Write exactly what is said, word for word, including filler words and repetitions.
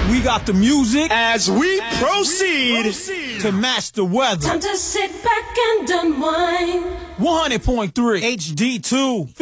We got the music as we proceed to match the weather. Time to sit back and unwind. one hundred point three H D two.